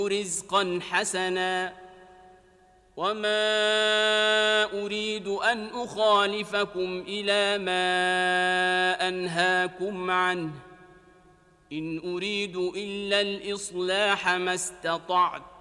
رزقا حسنا وما أريد أن أخالفكم إلى ما أنهاكم عنه إن أريد إلا الإصلاح ما استطعت